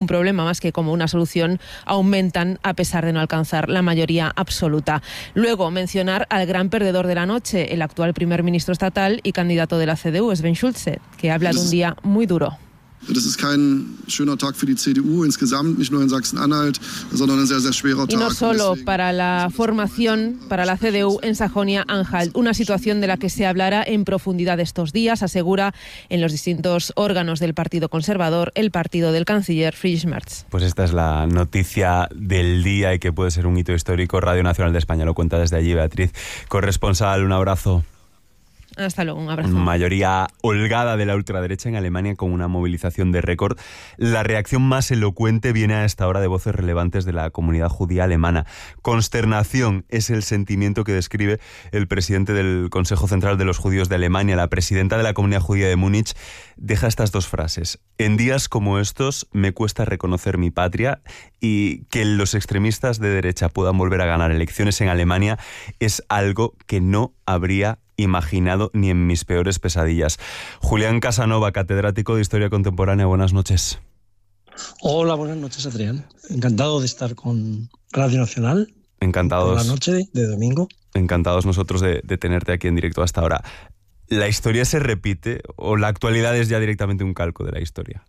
problema más que como una solución, aumentan a pesar de no alcanzar la mayoría absoluta. Luego, mencionar al gran perdedor de la noche, el actual primer ministro estatal y candidato de la CDU, Sven Schulze, que habla de un día muy duro. Das ist kein schöner Tag für die CDU insgesamt, nicht nur in Sachsen-Anhalt, sondern ein sehr, sehr schwerer Tag. Y no solo para la formación, para la CDU en Sajonia-Anhalt, una situación de la que se hablará en profundidad estos días, asegura en los distintos órganos del Partido Conservador, el partido del canciller Friedrich Merz. Pues esta es la noticia del día y que puede ser un hito histórico. Radio Nacional de España lo cuenta desde allí, Beatriz. Corresponsal, un abrazo. Hasta luego, un abrazo. Mayoría holgada de la ultraderecha en Alemania con una movilización de récord. La reacción más elocuente viene a esta hora de voces relevantes de la comunidad judía alemana. Consternación es el sentimiento que describe el presidente del Consejo Central de los Judíos de Alemania. La presidenta de la Comunidad Judía de Múnich deja estas dos frases. En días como estos me cuesta reconocer mi patria, y que los extremistas de derecha puedan volver a ganar elecciones en Alemania es algo que no habría imaginado ni en mis peores pesadillas. Julián Casanova, catedrático de Historia Contemporánea, buenas noches. Hola, buenas noches, Adrián. Encantado de estar con Radio Nacional. Encantados. Por la noche de domingo. Encantados nosotros de tenerte aquí en directo hasta ahora. ¿La historia se repite o la actualidad es ya directamente un calco de la historia?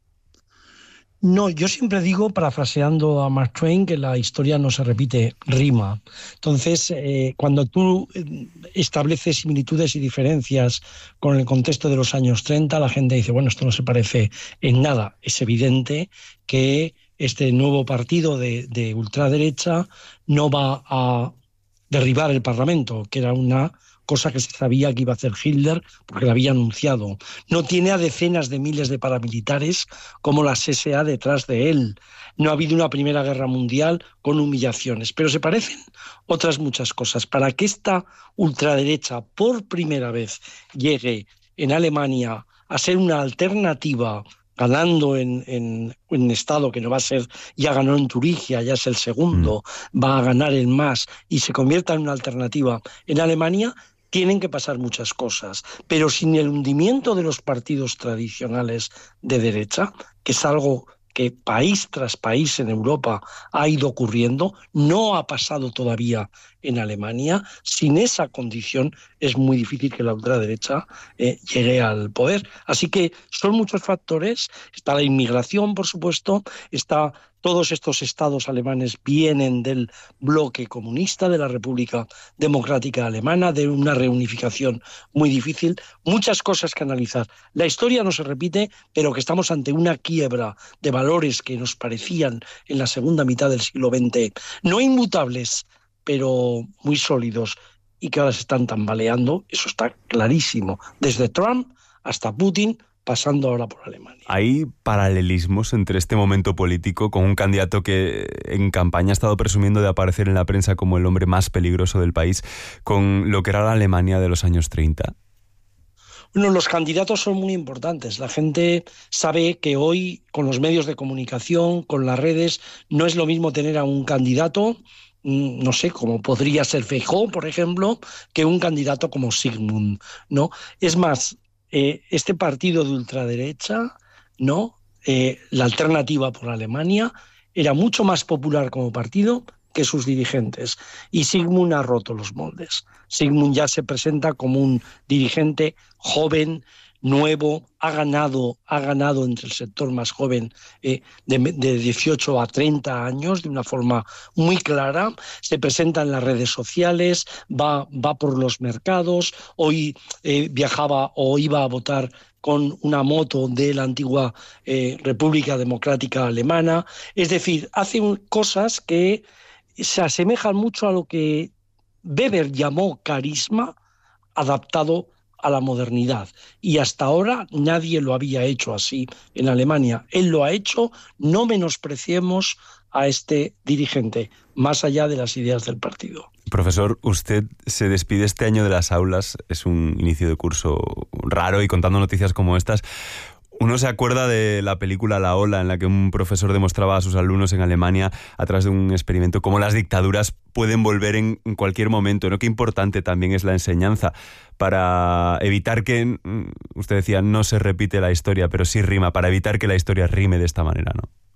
No, yo siempre digo, parafraseando a Mark Twain, que la historia no se repite, rima. Entonces, cuando tú estableces similitudes y diferencias con el contexto de los años 30, la gente dice, bueno, esto no se parece en nada. Es evidente que este nuevo partido de ultraderecha no va a derribar el Parlamento, que era una cosa que se sabía que iba a hacer Hitler porque lo había anunciado. No tiene a decenas de miles de paramilitares como las SA detrás de él. No ha habido una Primera Guerra Mundial con humillaciones, pero se parecen otras muchas cosas. Para que esta ultraderecha por primera vez llegue en Alemania a ser una alternativa, ganando en un estado que no va a ser, ya ganó en Turingia, ya es el segundo, va a ganar en más y se convierta en una alternativa en Alemania, tienen que pasar muchas cosas, pero sin el hundimiento de los partidos tradicionales de derecha, que es algo que país tras país en Europa ha ido ocurriendo, no ha pasado todavía en Alemania. Sin esa condición es muy difícil que la ultraderecha llegue al poder. Así que son muchos factores. Está la inmigración, por supuesto, todos estos estados alemanes vienen del bloque comunista, de la República Democrática Alemana, de una reunificación muy difícil. Muchas cosas que analizar. La historia no se repite, pero que estamos ante una quiebra de valores que nos parecían en la segunda mitad del siglo XX, no inmutables, pero muy sólidos, y que ahora se están tambaleando. Eso está clarísimo. Desde Trump hasta Putin, pasando ahora por Alemania. ¿Hay paralelismos entre este momento político con un candidato que en campaña ha estado presumiendo de aparecer en la prensa como el hombre más peligroso del país, con lo que era la Alemania de los años 30? Bueno, los candidatos son muy importantes. La gente sabe que hoy, con los medios de comunicación, con las redes, no es lo mismo tener a un candidato, no sé, como podría ser Feijóo, por ejemplo, que un candidato como Sigmund, ¿no? Es más, este partido de ultraderecha, ¿no? La Alternativa por Alemania, era mucho más popular como partido que sus dirigentes. Y Sigmund ha roto los moldes. Sigmund ya se presenta como un dirigente joven, nuevo, ha ganado entre el sector más joven de 18 a 30 años de una forma muy clara, se presenta en las redes sociales, va por los mercados, hoy viajaba o iba a votar con una moto de la antigua República Democrática Alemana, es decir, hace cosas que se asemejan mucho a lo que Weber llamó carisma adaptado a la modernidad, y hasta ahora nadie lo había hecho así en Alemania. Él lo ha hecho. No menospreciemos a este dirigente, más allá de las ideas del partido. Profesor, usted se despide este año de las aulas, es un inicio de curso raro, y contando noticias como estas, uno se acuerda de la película La Ola, en la que un profesor demostraba a sus alumnos en Alemania, a través de un experimento, cómo las dictaduras pueden volver en cualquier momento, ¿no? Qué importante también es la enseñanza para evitar que, usted decía, no se repite la historia, pero sí rima, para evitar que la historia rime de esta manera, ¿no?